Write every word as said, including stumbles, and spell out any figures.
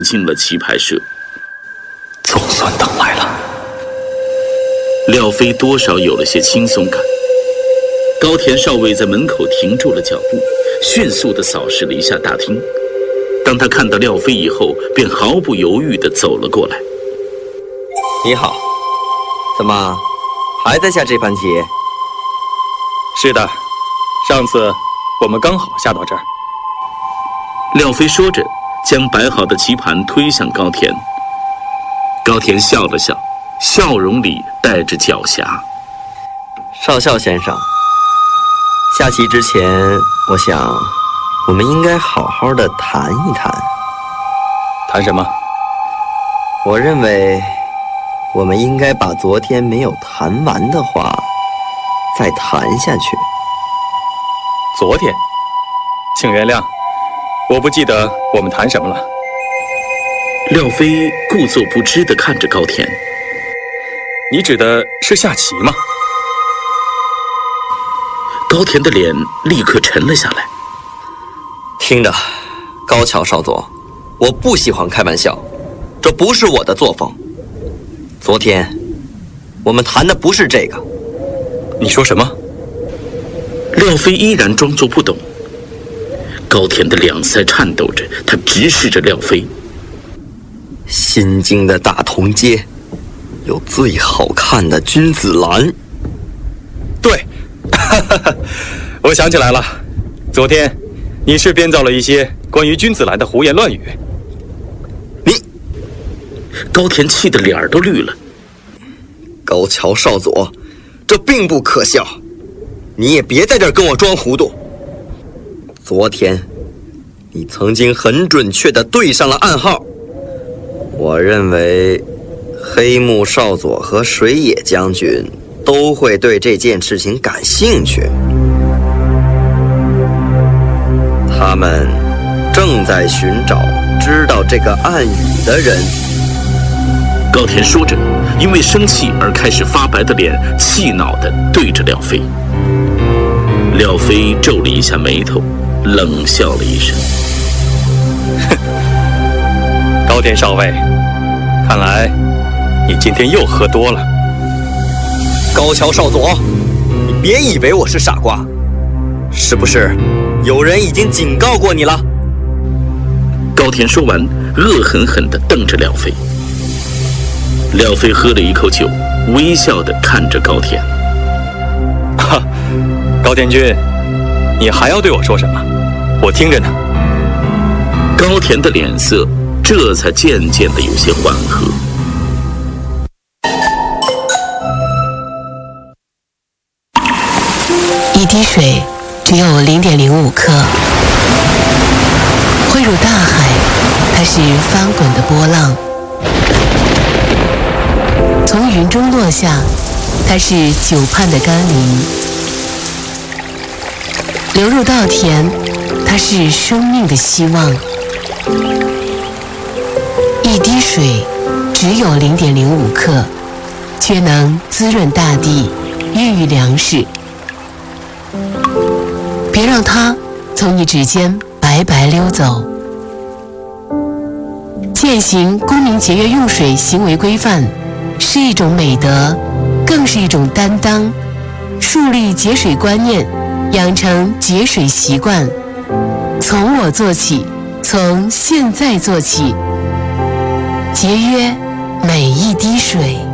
进了棋牌社。 总算等来了。 廖飞多少有了些轻松感。高田少尉在门口停住了脚步，迅速地扫视了一下大厅。当他看到廖飞以后，便毫不犹豫地走了过来。 你好，怎么还在下这盘棋？ 是的，上次我们刚好下到这儿。 廖飞说着，将摆好的棋盘推向高田。高田笑了笑，笑容里带着狡黠。 少校先生，下棋之前，我想我们应该好好的谈一谈。 谈什么？ 我认为我们应该把昨天没有谈完的话再谈下去。 昨天，请原谅，我不记得我们谈什么了。 廖飞故作不知地看着高田。 你指的是下棋吗？ 高田的脸立刻沉了下来。 听着，高桥少佐，我不喜欢开玩笑，这不是我的作风。昨天我们谈的不是这个。 你说什么？ 廖飞依然装作不懂。高田的两腮颤抖着，他直视着廖飞。 新京的大同街有最好看的君子兰。 对，我想起来了，昨天你是编造了一些关于君子兰的胡言乱语。 你， 高田气得脸儿都绿了。 高桥少佐，这并不可笑，你也别在这儿跟我装糊涂。昨天你曾经很准确地对上了暗号，我认为黑木少佐和水野将军都会对这件事情感兴趣。他们正在寻找知道这个暗语的人。 高田说着，因为生气而开始发白的脸气恼地对着廖飞。廖飞皱了一下眉头，冷笑了一声。 高田少尉，看来你今天又喝多了。 高桥少佐，你别以为我是傻瓜，是不是有人已经警告过你了？ 高田说完，恶狠狠地瞪着廖飞。廖飞喝了一口酒，微笑地看着高田。 哈，高田君，你还要对我说什么？我听着呢。 高田的脸色这才渐渐地有些缓和。 一滴水只有零点零五克，汇入大海，它是翻滚的波浪；从云中落下，它是久盼的甘霖；流入稻田，它是生命的希望。一滴水只有零点零五克，却能滋润大地，孕育粮食。别让它从你指尖白白溜走。践行公民节约用水行为规范，是一种美德，更是一种担当。树立节水观念，养成节水习惯，从我做起，从现在做起，节约每一滴水。